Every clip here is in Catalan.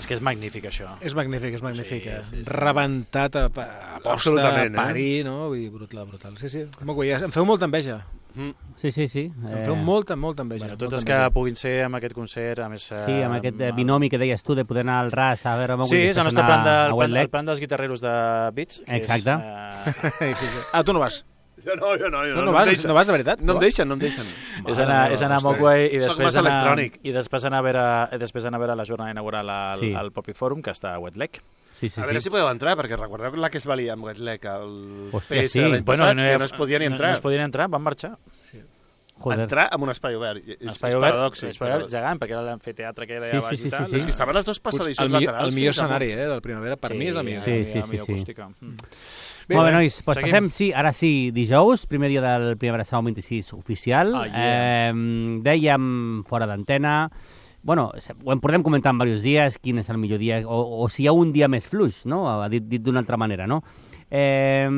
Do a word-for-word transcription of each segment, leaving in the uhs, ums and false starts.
que és magnífic, això. És magnífic, és magnífic. Sí, sí, sí. Rebentat a, a posta, a parir, eh? No? Vull dir, brutal, brutal. Sí, sí. Em feu molta enveja. Mm. Sí, sí, sí. Em feu molta, molta enveja. Bueno, tots els que puguin ser amb aquest concert, a més... Sí, amb aquest binomi que deies tu, de poder anar al ras a veure... Sí, és el nostre plan, de, el plan, el plan dels guitarreros de Beats. Exacte. És, uh... ah, tu no vas? Jo no, jo no. Jo no, no, no, vas, no vas, de veritat? No em deixen, no em deixen. És anar, és anar a Mogwai i després anar, i després anar a veure, després anar a veure la jornada inaugural al, sí. al Poppy Forum, que està a Wet Leg. Sí, sí, a veure sí. si podeu entrar, perquè recordeu la que es valia amb Wet Leg al Hòstia, P S sí. l'any bueno, passat, no, que no es podien entrar. No, no es podien entrar, van marxar. Sí. Joder. Entrar amb un espai obert. És, espai és obert, paradòxic. Espai obert gegant, perquè era l'amfiteatre que era sí, allà baix sí, sí, i tal. sí, sí. És que estaven els dos passadissos el laterals. El millor escenari, eh, del Primavera, per sí, mi és el millor. Sí, sí, sí, sí. sí. Mm. Bé, Molt bé, nois, doncs passem, sí, ara sí, dijous, primer dia del Primavera Sound vint-i-sis oficial. Oh, yeah. eh, dèiem, fora d'antena, bueno, ho en podem comentar en diversos dies, quin és el millor dia, o, o si hi ha un dia més fluix, no? Dit, dit d'una altra manera, no? Eh,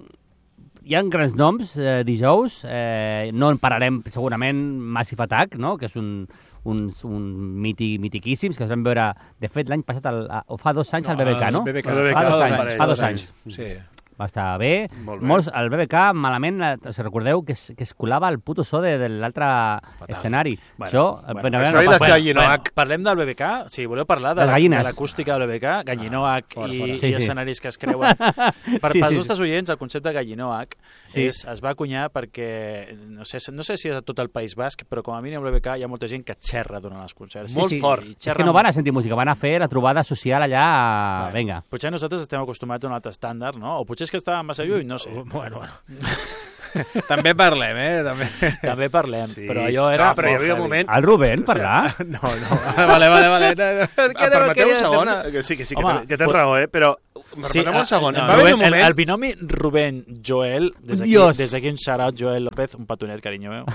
hi ha grans noms eh, dijous, eh, no en parlarem segurament Massive Attack, no? Que és un, un, un mític, mitiquíssims, que es van veure, de fet, l'any passat, el, o fa dos anys, al B B K, no? B B K. Fa dos anys, fa dos anys. Sí. Va estar bé. Molt bé. Molts, el B B K, malament, si recordeu, que es, que es colava el puto so de, de l'altre escenari. Bueno, això, bueno, bueno, això no i les passa. gallinoac. Bueno, parlem del B B K, si voleu parlar de, de l'acústica del B B K, gallinoac ah, fora, i, fora. Sí, i sí. escenaris que es creuen. Per, Sí, pels sí. nostres oients, el concepte de gallinoac Sí. és, es va acunyar perquè, no sé, no sé si és a tot el País Basc, però com a mínim al B B K hi ha molta gent que xerra durant els concerts. Molt sí, sí. fort. És que no van a sentir música, van a fer la trobada social allà, bueno, vinga. Potser nosaltres estem acostumats a un altre estàndard, no? O potser és que estàvem massa lluny, no sé. Bueno, bueno. També parlem, eh? També, També parlem, Sí. però allò era... No, però hi molt havia un heavy. moment... El Rubén, parlar? No, no. Vale, vale, vale. Ah, permeteu un segon? Que sí, que sí, que, Home, ten, que tens pot- raó, eh? Però Sí, permeteu un segon. no, Va haver Rubén, un moment... el, el binomi Rubén-Joel, des d'aquí Dios. des d'aquí un shout-out Joel López, un petonet, carinyo meu.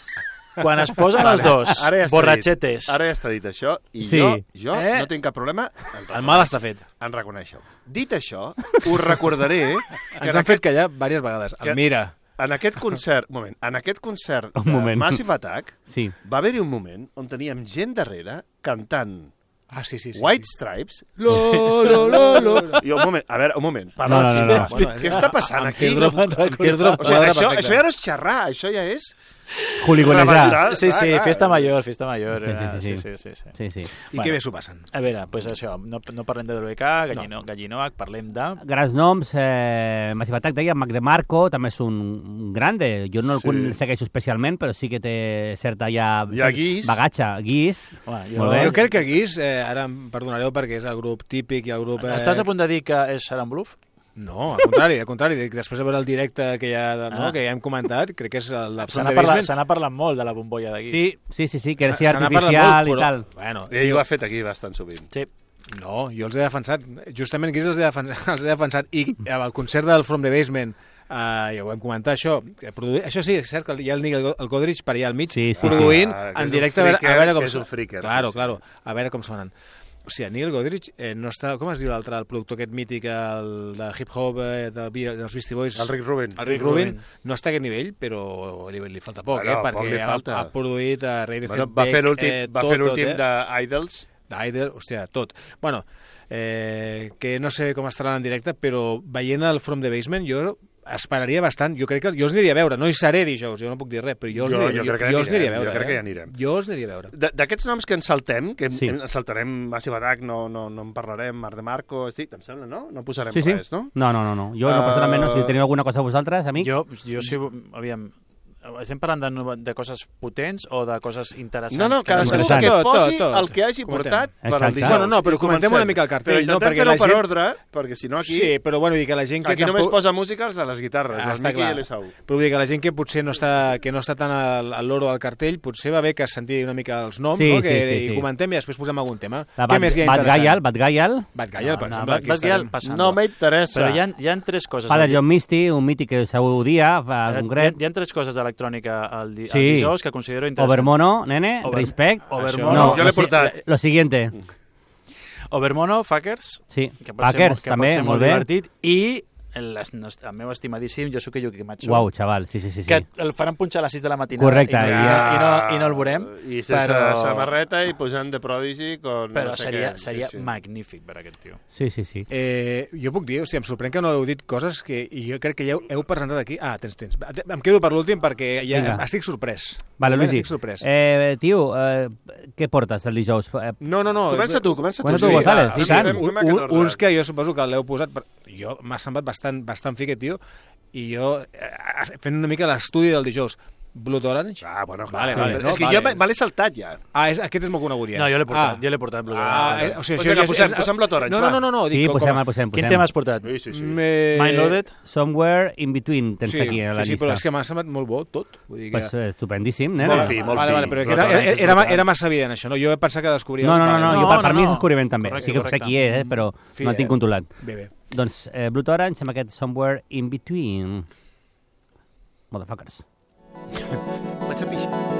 Quan es posen els dos Ara ja està borratxetes... Dit. Ara ja està dit això, i Sí. jo, jo Eh? no tinc cap problema en, El mal està fet. en reconèixer-ho. Dit això, us recordaré que Ens en han fet aquest, callar diverses vegades. Que- El Mira. en aquest concert, un moment, en aquest concert Un de moment. Massive Attack Sí. va haver-hi un moment on teníem gent darrere cantant Ah, sí, sí. sí White sí. Stripes. Lo, lo, lo, lo. I un moment, a veure, un moment. Parla, No, no, no, no. Bueno, què està passant Amb aquí? Teardrop, amb Teardrop O sigui, quadra això, perfecte. això ja no és xerrar, això ja és... Juligonejar. rebentar. Sí, sí, Clar, clar. festa major, festa major. Sí, era- sí, sí, sí, sí, sí. Sí, sí. I Bueno. què bé s'ho passen. A veure, doncs això, no, no parlem de B B K, Gallino, Gallinoac, parlem de... Grans noms, eh, Massive Attack, deia, Mac DeMarco, també és un, un grande. Jo no el Sí. sí. segueixo especialment, però sí que té certa ja... Hi ha Guis. Bagatge. Guis. Home, Molt bé. Jo crec que Guis, eh, ara em perdonareu perquè és el grup típic i el grup... Eh... Estàs a punt de dir que és Sharon Bluff? No, al contrari, al contrari. Dic, després de veure el directe que ja, no, Ah. que ja hem comentat, crec que és el de Se From n'ha the parlat, Basement. se n'ha parlat molt de la bombolla de Guis. Sí, sí, sí, sí que era Se- així se n'ha parlat artificial molt, i tal. Bueno, Ell ho ha fet aquí bastant sovint. Sí. no, jo els he defensat. Justament Guis els he defensat. Els he defensat. I al concert del From the Basement, Uh, ja ho vam comentar, això. Que produ... Això sí, és cert que hi ha el Nick el Godrich per allà al mig, Sí, sí, produint sí. Ah, en que directe és un a veure, a veure com... freaker, és un freaker, Claro, sí, sí. claro, a veure com sonen. O sigui, Neil Godrich eh, no està... Com es diu l'altre, el productor aquest mític el de hip-hop, eh, de, dels Beastie Boys? El Rick Rubin. El Rick Rubin no està a aquest nivell, però li, li falta poc, Bueno, eh? poc Perquè li ha, falta. ha produït a Radiohead, Bueno, va fer l'últim eh, va tot, fer l'últim tot, eh? d'Idols. d'Idol, hòstia, tot. Bueno, eh, que no sé com estarà en directe, però veient el From the Basement jo esperaria bastant. Jo crec que jo els aniria a veure. No hi seré dijous, jo no puc dir res, però jo els Jo- aniria, jo crec que jo, jo els anirem, aniria a veure. jo crec que eh? hi anirem. Jo els aniria a veure. De- D'aquests noms que ens saltem, que Sí. sí. ens saltarem Massive Attack, no, no, no en parlarem, Marc de Marco, sí, em sembla, no? No posarem Sí, sí. res, no? No, no, no. no. Jo, no, personalment, no. Si Uh, teniu alguna cosa a vosaltres, amics... Jo, jo sí, aviam, estem parlant de, no- de coses potents o de coses interessants? No, no, que cadascú interessant. que Tot, posi tot, tot. el que hagi Comentem. portat per al Exacte. dijous. Bueno, no, però I comentem comencem. una mica el cartell, Però no? intentem Perquè fer-ho la per gent- ordre, perquè si no aquí... Sí, però bueno, vull dir que la gent que Aquí només tampoc... posa música els de les guitarres, Ah, els està Miqui clar. i l'Esau. Però vull dir que la gent que potser no està, que no està tant al, al loro del cartell, potser va bé que es senti una mica els noms, Sí, no? que sí, sí, sí. i comentem i després posem algun tema. La Què més hi ha Bad interessant? Gaial, Bad Gaial, Bad Gaial, per no, exemple. Bad- aquí Bad Gaial estarem. passant. No m'interessa. Però hi ha, hi ha tres coses. Father al- John Misty, un mític que segur dia, fa hi, ha, concret. hi ha tres coses d'electrònica al, di, Sí. al dijous que considero interessants. Overmono, nene, Over- respect. Overmono. No, Jo l'he lo si- portat. Lo siguiente. Overmono, Fuckers, Sí, que pot, ser, Packers, molt- que també, pot ser molt molt bé. divertit, i el, el meu estimadíssim Yosuke Yukimatsu. Uau, xaval, sí, sí, sí. sí. Que el faran punxar a les sis de la matinada. Correcte, I no, i- i, no, i, no, i no el veurem. I sense però... samarreta i pujant de Prodigy con Però no sé seria, què. seria Sí, sí. magnífic per aquest tio. Sí, sí, sí. Eh, jo puc dir, o sigui, em sorprèn que no heu dit coses que i jo crec que ja heu, heu presentat aquí. Ah, tens, tens. Em quedo per l'últim perquè ja Vinga. estic sorprès. Vale, Moment, Luigi, estic sorprès. eh, tio, eh, què portes el dijous? Eh, No, no, no. Comença tu, comença tu. Comença tu, González, va, i sí, tant. fem- Un, fem aquest un, ordre. uns que jo suposo que l'heu posat... Per... Jo m'ha semblat bastant, bastant fi aquest tio i jo, eh, fent una mica l'estudi del dijous, Blood Orange... Ah, bueno, Vale, clar. vale, no, és que vale. jo me, me l'he saltat ja. Ah, és, aquest és molt conegut ja. No, jo l'he portat, Ah. jo l'he portat Blue Ah, Orange. eh, o sigui, Pues això vinga, ja és- posem- és- posem Blood Orange, no, no, va. no, no, no, sí, dic, com- posem, com- posem, posem. Quin tema has portat? Sí, sí, sí. Me... Mindloaded? Somewhere in between tens Sí, aquí a la sí, sí, llista. però és que m'ha semblat molt bo tot. Vull dir que... Pues, eh, estupendíssim, nen. Molt fi, molt vale, fi. vale, però que Blood era, Orange era, és era, brutal. era massa evident, això, no? Jo he pensat que descobria... No, no, no, no, No, jo per, no, per mi és no. descobriment també. Correcte, Sí que sé correcte. qui és, eh, però Fi, no el eh? tinc controlat. Bé, bé. Doncs eh, Blood Orange amb aquest Somewhere in between. Motherfuckers. Vaig a pixar.